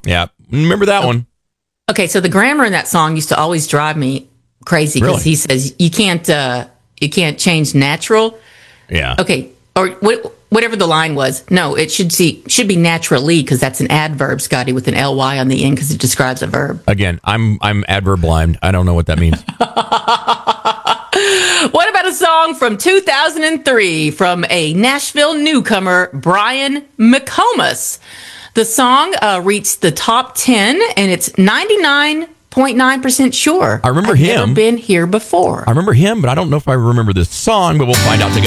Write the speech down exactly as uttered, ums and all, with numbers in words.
Yeah. Remember that one. Okay, so the grammar in that song used to always drive me crazy because Really? he says you can't uh, you can't change natural. Yeah. Okay, or what, whatever the line was. No, it should see should be naturally because that's an adverb, Scotty, with an ly on the end because it describes a verb. Again, I'm I'm adverb blind. I don't know what that means. What about a song from two thousand three from a Nashville newcomer, Brian McComas? The song uh, reached the top ten, and it's ninety-nine point nine percent sure. I remember I've him. Never been here before. I remember him, but I don't know if I remember this song, but we'll find out together.